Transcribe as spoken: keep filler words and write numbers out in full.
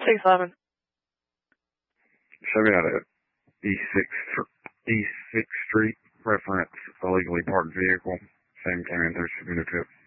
Hey, Simon. Show me out at East Sixth East Sixth Street. Reference illegally parked vehicle. Same came in through Submitted.